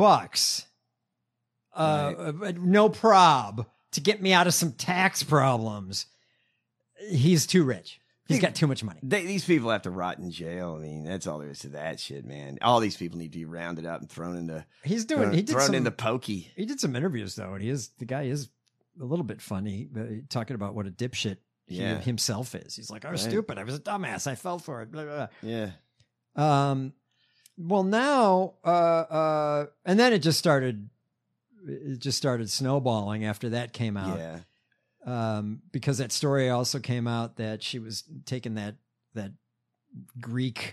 no prob, to get me out of some tax problems, he's too rich. He's got too much money.
These people have to rot in jail. I mean, that's all there is to that shit, man. All these people need to be rounded up and thrown into. Thrown into pokey.
He did some interviews though, and the guy is a little bit funny, talking about what a dipshit he himself is. He's like, I was stupid. I was a dumbass. I fell for it. Blah, blah, blah.
Yeah.
Well, now, and then it just started snowballing after that came out.
Yeah.
Because that story also came out that she was taking that Greek,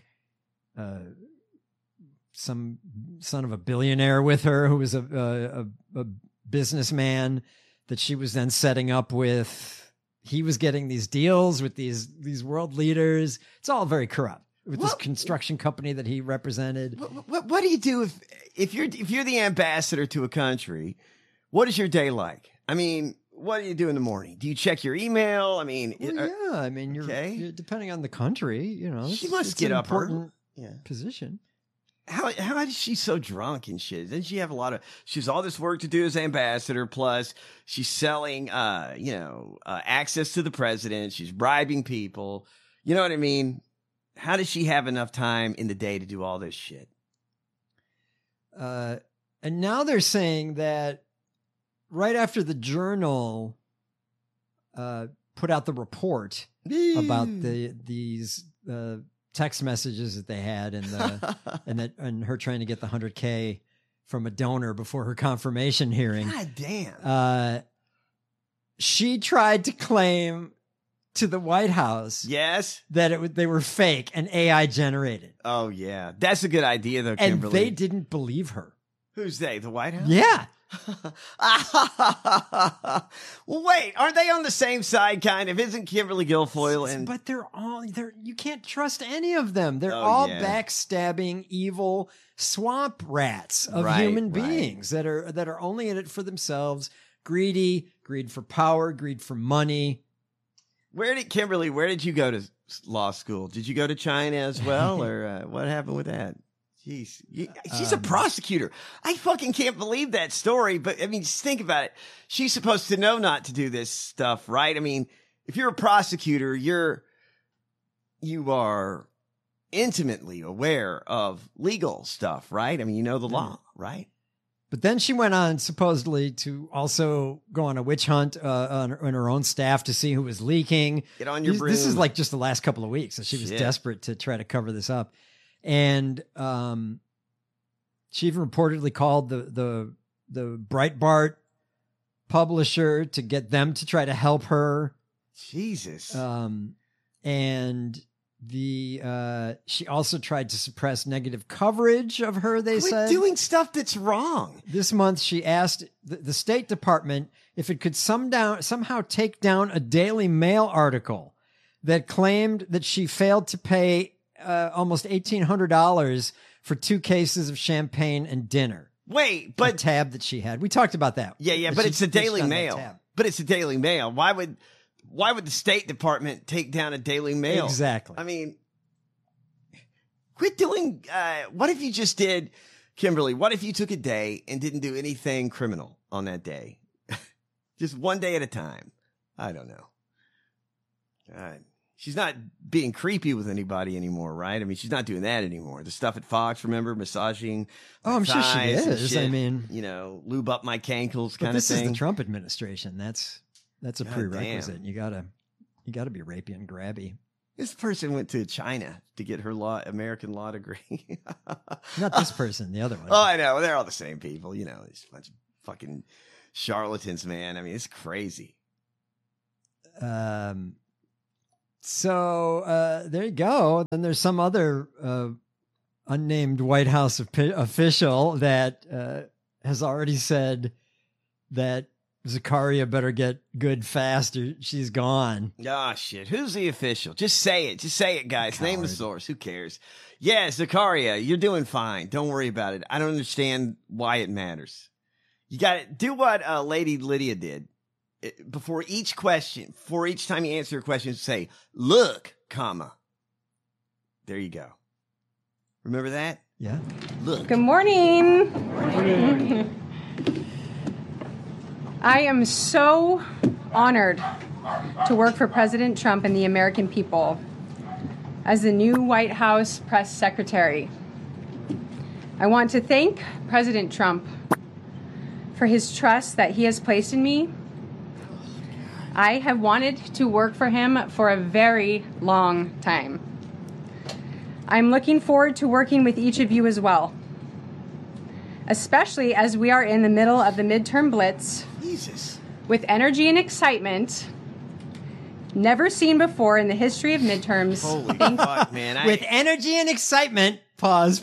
some son of a billionaire with her who was a businessman that she was then setting up with. He was getting these deals with these world leaders. It's all very corrupt with this construction company that he represented.
What do you do if you're the ambassador to a country? What is your day like? I mean, what do you do in the morning? Do you check your email? I mean,
you're depending on the country,
she must get up
important position.
How is she so drunk and shit? Doesn't she have she has all this work to do as ambassador, plus she's selling, access to the president. She's bribing people. You know what I mean? How does she have enough time in the day to do all this shit?
And now they're saying that right after the Journal put out the report about these text messages that they had and her trying to get the $100K from a donor before her confirmation hearing.
God damn.
She tried to claim to the White House that they were fake and AI generated.
Oh, yeah. That's a good idea, though,
and
Kimberly.
They didn't believe her.
Who's they? The White House?
Yeah.
Well, wait, aren't they on the same side, kind of? Isn't Kimberly Guilfoyle
But you can't trust any of them. They're all backstabbing, evil swamp rats of human beings that are only in it for themselves. Greed for power, greed for money.
Where did you go to law school? Did you go to China as well, or what happened with that? Jeez, she's a prosecutor. I fucking can't believe that story. But I mean, just think about it. She's supposed to know not to do this stuff, right? I mean, if you're a prosecutor, you are intimately aware of legal stuff, right? I mean, you know the law, right?
But then she went on supposedly to also go on a witch hunt on her own staff to see who was leaking.
Get on your broom.
This is like just the last couple of weeks. So she was desperate to try to cover this up. And she even reportedly called the Breitbart publisher to get them to try to help her.
Jesus.
And she also tried to suppress negative coverage of her, they said.
Doing stuff that's wrong.
This month, she asked the State Department if it could somehow take down a Daily Mail article that claimed that she failed to pay almost $1,800 for 2 cases of champagne and dinner.
Wait, but
a tab that she had. We talked about that.
Yeah, but it's a Daily Mail. But it's a Daily Mail. Why would the State Department take down a Daily Mail?
Exactly.
I mean, quit doing. What if you just did, Kimberly? What if you took a day and didn't do anything criminal on that day? Just one day at a time. I don't know. God. She's not being creepy with anybody anymore, right? I mean, she's not doing that anymore. The stuff at Fox, remember, massaging.
Oh, I'm sure she
thighs and
is.
shit,
I mean,
lube up my cankles
but
kind of
this is
thing.
the Trump administration. That's a
God
prerequisite.
damn.
You gotta be rapey and grabby.
This person went to China to get her American law degree.
Not this person, the other one.
Oh, I know. They're all the same people. These bunch of fucking charlatans, man. I mean, it's crazy.
So there you go. Then there's some other unnamed White House official that has already said that Zakaria better get good fast or she's gone.
Ah, shit. Who's the official? Just say it. Just say it, guys. Name the source. Who cares? Yeah, Zakaria, you're doing fine. Don't worry about it. I don't understand why it matters. You got to do what Lady Lydia did. Before each question, for each time you answer a question, say, look, comma. There you go. Remember that?
Yeah.
Look.
Good morning. I am so honored to work for President Trump and the American people as the new White House press secretary. I want to thank President Trump for his trust that he has placed in me. I have wanted to work for him for a very long time. I'm looking forward to working with each of you as well, especially as we are in the middle of the midterm blitz.
Jesus.
With energy and excitement never seen before in the history of midterms.
Holy fuck, man.
With energy and excitement. Pause.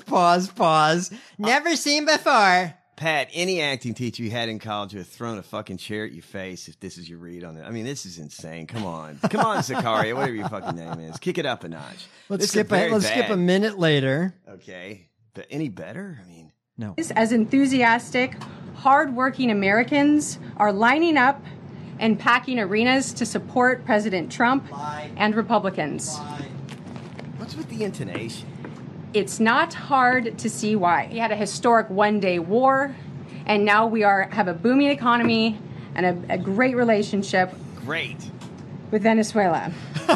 Never seen before.
Pat, any acting teacher you had in college would have thrown a fucking chair at your face if this is your read on it. I mean, this is insane. Come on. Come on, Zakaria, whatever your fucking name is. Kick it up a notch.
Let's skip a minute later.
Okay. But any better? I mean,
no.
As enthusiastic, hardworking Americans are lining up and packing arenas to support President Trump and Republicans.
What's with the intonation?
It's not hard to see why. We had a historic one-day war, and now we have a booming economy and a great relationship.
Great.
With Venezuela.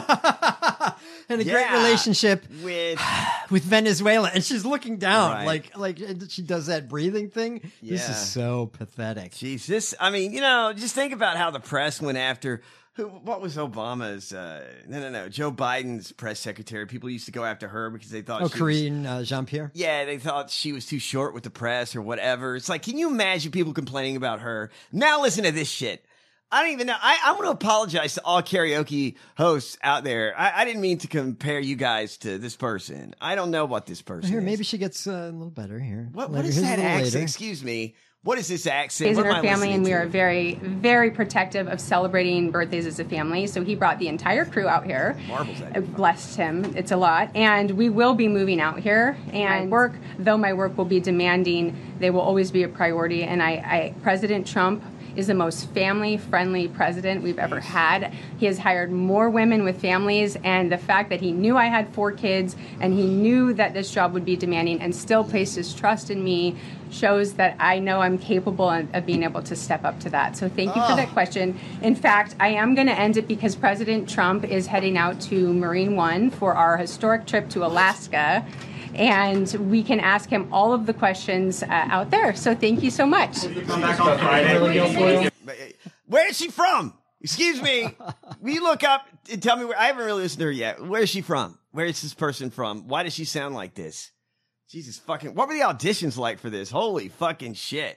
And a great relationship
with
Venezuela. And she's looking down
Right.
like she does that breathing thing. This
Yeah.
is so pathetic.
Jeez, just think about how the press went after what was Obama's Joe Biden's press secretary. People used to go after her because they thought
Karine Jean-Pierre.
Yeah, they thought she was too short with the press or whatever. It's like, can you imagine people complaining about her? Now listen to this shit. I don't even know. I'm going to apologize to all karaoke hosts out there. I didn't mean to compare you guys to this person. I don't know what this person
Here,
is.
maybe she gets a little better here.
What
Later.
is
Here's a
that
little
accent?
later.
Excuse me. What is this accent?
He's in
What am
our
I
family, and we
listening
are
to?
very, very protective of celebrating birthdays as a family. So he brought the entire crew out here.
Marbles at you.
Blessed him. It's a lot. And we will be moving out here. And though my work will be demanding, they will always be a priority. And President Trump is the most family-friendly president we've ever had. He has hired more women with families, and the fact that he knew I had 4 kids and he knew that this job would be demanding and still placed his trust in me shows that I know I'm capable of being able to step up to that. So thank you for that question. In fact, I am going to end it because President Trump is heading out to Marine One for our historic trip to Alaska. And we can ask him all of the questions out there. So thank you so much.
Come back on Friday. Where is she from? Excuse me. Will you look up and tell me where? I haven't really listened to her yet. Where is she from? Where is this person from? Why does she sound like this? Jesus fucking. What were the auditions like for this? Holy fucking shit.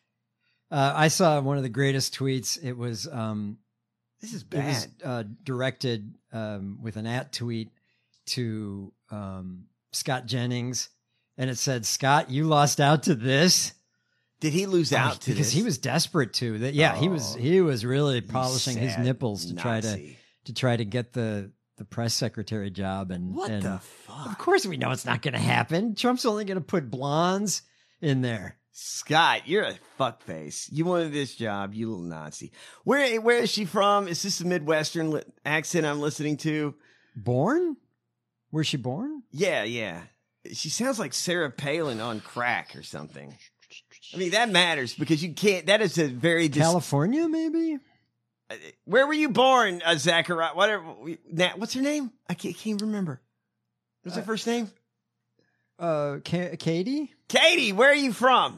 I saw one of the greatest tweets. It was
this is bad.
It was directed with an @tweet to Scott Jennings, and it said, "Scott, you lost out to this."
Did he lose out to
because
this?
he was desperate to that? Yeah, he was really polishing his nipples to
Nazi.
try to get the press secretary job. And
What
and
the fuck?
Of course, we know it's not going to happen. Trump's only going to put blondes in there.
Scott, you're a fuckface. You wanted this job, you little Nazi. Where is she from? Is this the Midwestern accent I'm listening to?
Born? Where's she born?
Yeah. She sounds like Sarah Palin on crack or something. I mean, that matters because you can't. That is a very
California, maybe.
Where were you born, Zachariah? What's her name? I can't remember. What's her first name?
Katie?
Katie, where are you from?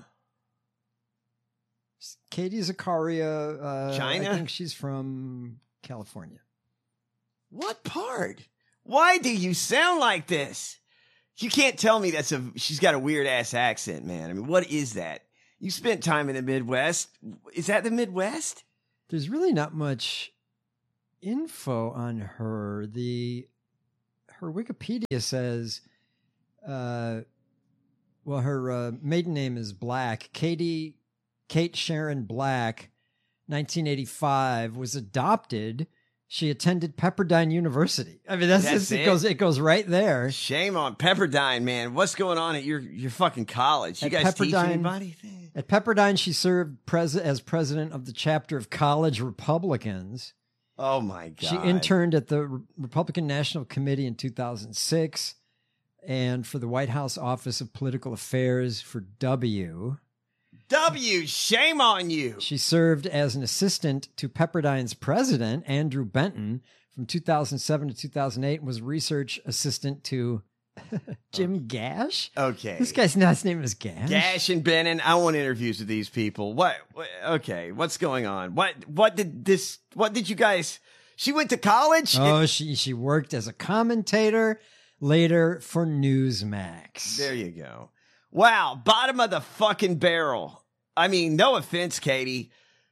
Katie Zakaria.
China?
I think she's from California.
What part? Why do you sound like this? You can't tell me she's got a weird ass accent, man. I mean, what is that? You spent time in the Midwest. Is that the Midwest?
There's really not much info on her. Her Wikipedia says, her maiden name is Black. Kate Sharon Black, 1985, was adopted. She attended Pepperdine University. I mean, it goes right there.
Shame on Pepperdine, man. What's going on at your fucking college? You guys teach anybody?
At Pepperdine, she served as president of the chapter of College Republicans.
Oh my God.
She interned at the Republican National Committee in 2006 and for the White House Office of Political Affairs for W,
shame on you.
She served as an assistant to Pepperdine's president, Andrew Benton, from 2007 to 2008, and was research assistant to Jim Gash.
Okay.
This guy's last name is Gash.
Gash and Benton. I want interviews with these people. Okay. What's going on? What did you guys, she went to college?
Oh, she worked as a commentator later for Newsmax.
There you go. Wow. Bottom of the fucking barrel. I mean, no offense, Katie.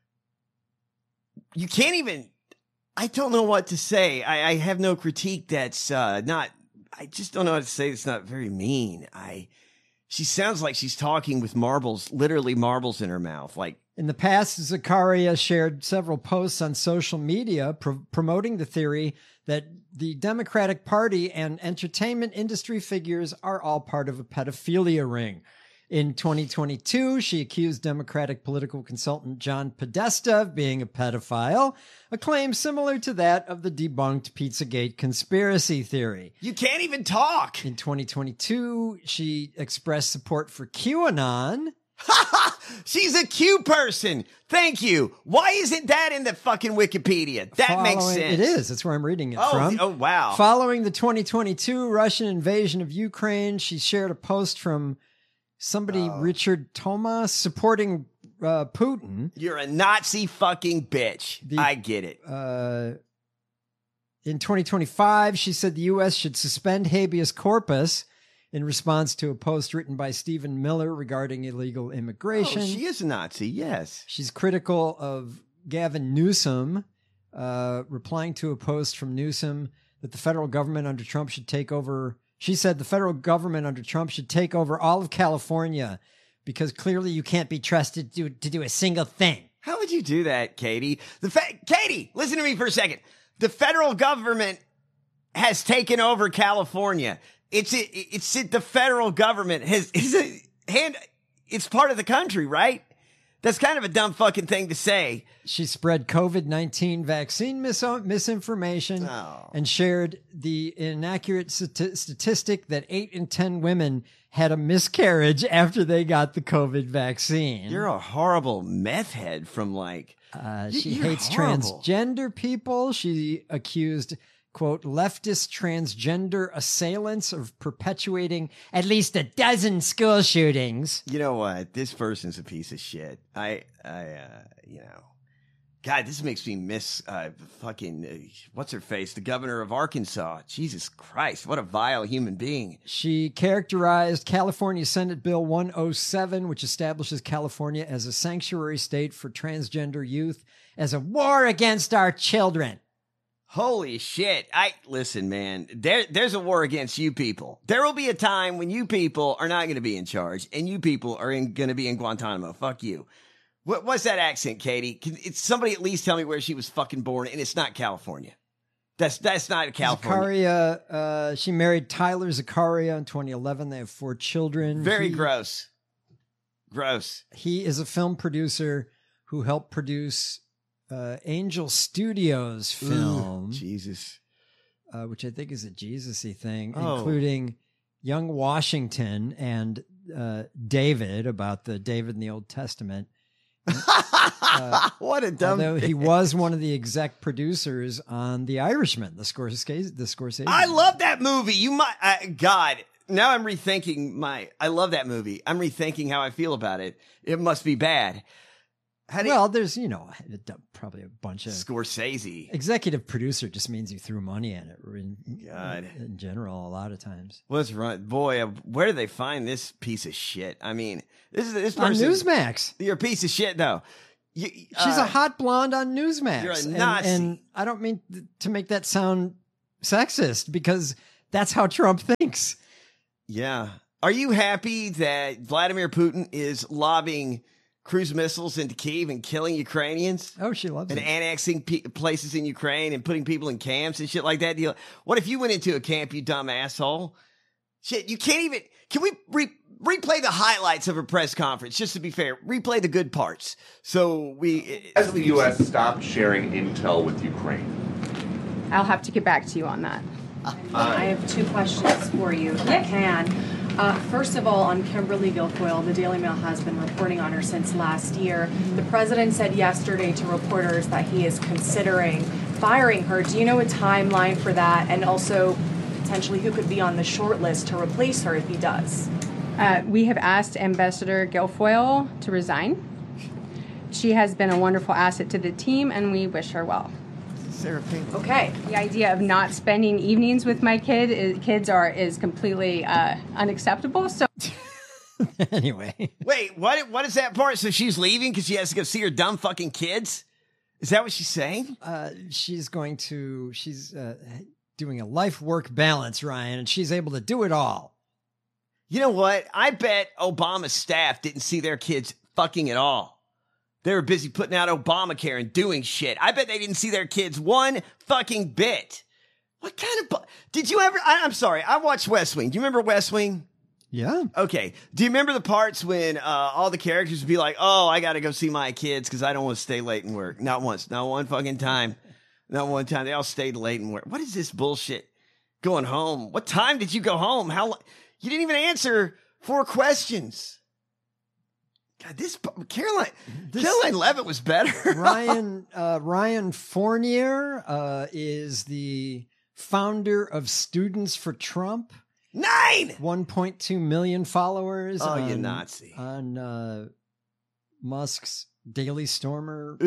You can't even, I don't know what to say. I have no critique that's I just don't know how to say it's not very mean. She sounds like she's talking with marbles, literally marbles in her mouth. Like
in the past, Zakaria shared several posts on social media promoting the theory that the Democratic Party and entertainment industry figures are all part of a pedophilia ring. In 2022, she accused Democratic political consultant John Podesta of being a pedophile, a claim similar to that of the debunked Pizzagate conspiracy theory.
You can't even talk.
In 2022, she expressed support for QAnon.
She's a Q person. Thank you. Why isn't that in the fucking Wikipedia? That makes sense.
It is. That's where I'm reading it from.
Oh, wow.
Following the 2022 Russian invasion of Ukraine, she shared a post from somebody, Richard Thomas, supporting Putin.
You're a Nazi fucking bitch. I get it.
In 2025, she said the U.S. should suspend habeas corpus in response to a post written by Stephen Miller regarding illegal immigration.
Oh, she is a Nazi, yes.
She's critical of Gavin Newsom, replying to a post from Newsom that the federal government under Trump should take over. She said the federal government under Trump should take over all of California because clearly you can't be trusted to do a single thing.
How would you do that, Katie? Katie, listen to me for a second. The federal government has taken over California. It's the federal government it's part of the country, right? That's kind of a dumb fucking thing to say.
She spread COVID-19 vaccine misinformation and shared the inaccurate statistic that 8 in 10 women had a miscarriage after they got the COVID vaccine.
You're a horrible meth head from
she hates transgender people. She accused, quote, leftist transgender assailants of perpetuating at least a dozen school shootings.
You know what? This person's a piece of shit. God, this makes me miss what's her face? The governor of Arkansas. Jesus Christ, what a vile human being.
She characterized California Senate Bill 107, which establishes California as a sanctuary state for transgender youth, as a war against our children.
Holy shit. Listen, man, there's a war against you people. There will be a time when you people are not going to be in charge and you people are going to be in Guantanamo. Fuck you. What's that accent, Katie? Can somebody at least tell me where she was fucking born? And it's not California. That's not California.
Zakaria, she married Tyler Zakaria in 2011. They have 4 children.
Very gross. Gross.
He is a film producer who helped produce Angel Studios film.
Ooh, Jesus.
Which I think is a Jesus-y thing, including Young Washington and David, about the David in the Old Testament.
What a dumb.
Although he was one of the exec producers on The Irishman, the Scorsese.
I love that movie. You might, God. Now I'm rethinking I love that movie. I'm rethinking how I feel about it. It must be bad.
There's, probably a bunch of
Scorsese.
Executive producer just means you threw money at it
God.
in general, a lot of times.
What's right? Boy, where do they find this piece of shit? I mean, this person.
On Newsmax.
You're a piece of shit, though.
She's a hot blonde on Newsmax.
You're a Nazi.
And I don't mean to make that sound sexist, because that's how Trump thinks.
Yeah. Are you happy that Vladimir Putin is lobbing cruise missiles into Kyiv and killing Ukrainians?
Oh, she loves
and
it.
And annexing places in Ukraine and putting people in camps and shit like that. What if you went into a camp, you dumb asshole? Shit, you can't even... Can we replay the highlights of a press conference, just to be fair? Replay the good parts. So
Has the U.S. stopped sharing intel with Ukraine?
I'll have to get back to you on that.
I have two questions for you, if I can. First of all, on Kimberly Guilfoyle, the Daily Mail has been reporting on her since last year. The president said yesterday to reporters that he is considering firing her. Do you know a timeline for that? And also, potentially, who could be on the short list to replace her if he does?
We have asked Ambassador Guilfoyle to resign. She has been a wonderful asset to the team, and we wish her well.
Okay.
The idea of not spending evenings with my kids is completely unacceptable. So
anyway,
wait, what is that part? So she's leaving because she has to go see her dumb fucking kids? Is that what she's saying?
She's doing a life-work balance, Ryan, and she's able to do it all.
You know what? I bet Obama's staff didn't see their kids fucking at all. They were busy putting out Obamacare and doing shit. I bet they didn't see their kids one fucking bit. What kind of... Did you ever... I'm sorry. I watched West Wing. Do you remember West Wing?
Yeah.
Okay. Do you remember the parts when all the characters would be like, oh, I got to go see my kids because I don't want to stay late and work? Not once. Not one fucking time. Not one time. They all stayed late and work. What is this bullshit? Going home. What time did you go home? How long? You didn't even answer 4 questions. God, Caroline Leavitt was better.
Ryan Fournier is the founder of Students for Trump. 1.2 million followers.
Oh, you Nazi.
On Musk's Daily Stormer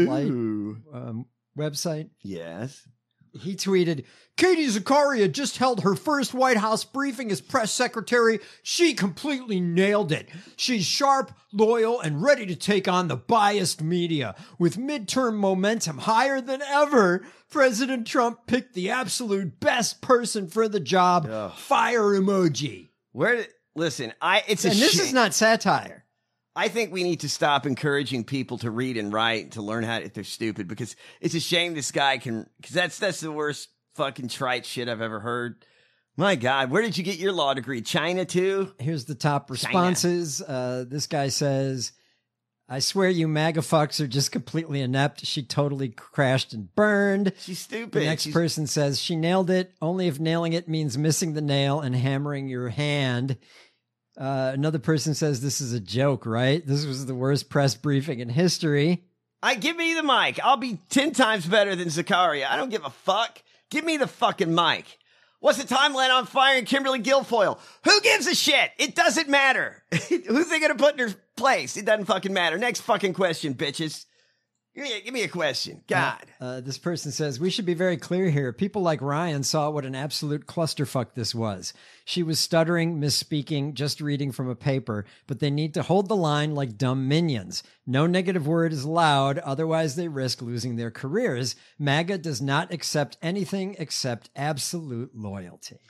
website.
Yes.
He tweeted, Katie Zakaria just held her first White House briefing as press secretary. She completely nailed it. She's sharp, loyal, and ready to take on the biased media. With midterm momentum higher than ever, President Trump picked the absolute best person for the job. Ugh. Fire emoji.
Listen, it's a
shame. And this is not satire.
I think we need to stop encouraging people to read and write to learn how if they're stupid, because it's a shame this guy can, because that's the worst fucking trite shit I've ever heard. My God, where did you get your law degree? China too?
Here's the top responses. This guy says, I swear you MAGA fucks are just completely inept. She totally crashed and burned.
She's stupid.
The next person says, she nailed it. Only if nailing it means missing the nail and hammering your hand. Another person says, this is a joke, right? This was the worst press briefing in history.
Give me the mic. I'll be 10 times better than Zakaria. I don't give a fuck. Give me the fucking mic. What's the timeline on firing Kimberly Guilfoyle? Who gives a shit? It doesn't matter. Who's they going to put in her place? It doesn't fucking matter. Next fucking question, bitches. Give me a question. God.
This person says, we should be very clear here. People like Ryan saw what an absolute clusterfuck this was. She was stuttering, misspeaking, just reading from a paper, but they need to hold the line like dumb minions. No negative word is allowed, otherwise they risk losing their careers. MAGA does not accept anything except absolute loyalty.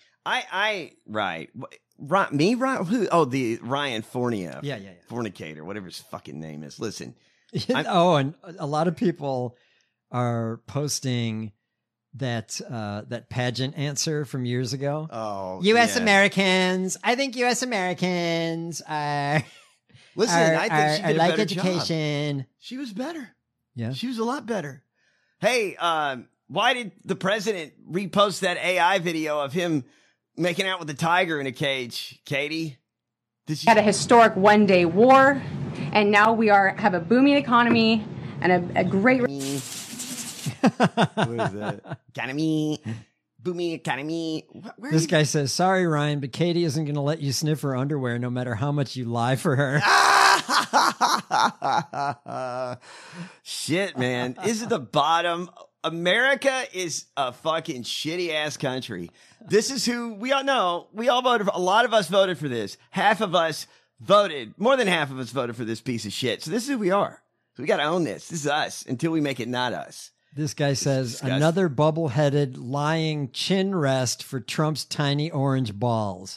Right. Me? Who? Oh, the Ryan Fournier.
Yeah.
Fornicator, whatever his fucking name is. Listen.
And a lot of people are posting that pageant answer from years ago.
Oh,
U.S. Americans. I think U.S. Americans are.
Listen, I think she did a
like
better
education.
Job. She was better.
Yeah,
she was a lot better. Hey, why did the president repost that AI video of him making out with a tiger in a cage, Katie?
Had a historic one-day war. And now we have a booming economy and a great...
What is that? Economy. Booming economy.
This guy says, sorry, Ryan, but Katie isn't going to let you sniff her underwear no matter how much you lie for her.
Shit, man. This is the bottom. America is a fucking shitty ass country. This is who we all know. We all voted for, a lot of us voted for this. Half of us voted, more than half of us voted for this piece of shit. So this is who we are. So we got to own this. This is us until we make it not us.
This guy says, another bubble-headed, lying chin rest for Trump's tiny orange balls.